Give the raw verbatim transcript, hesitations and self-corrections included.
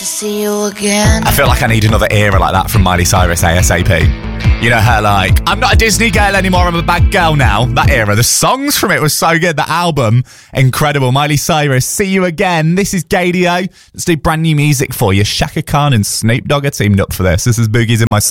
to see you again. I feel like I need another era like that from Miley Cyrus ASAP. You know, her like, I'm not a Disney girl anymore, I'm a bad girl now. That era, the songs from it was so good. The album, incredible. Miley Cyrus, See You Again. This is Gadio. Let's do brand new music for you. Shaka Khan and Snoop Dogg are teamed up for this. This is Boogies in My Soul.